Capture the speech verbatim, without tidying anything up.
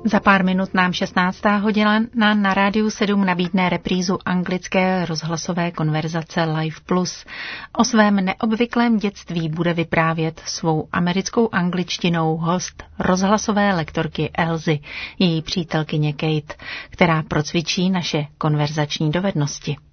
Za pár minut nám šestnáctá hodina na, na Rádiu sedm nabídne reprízu anglické rozhlasové konverzace Live Plus. O svém neobvyklém dětství bude vyprávět svou americkou angličtinou host rozhlasové lektorky Elzy, její přítelkyně Kate, která procvičí naše konverzační dovednosti.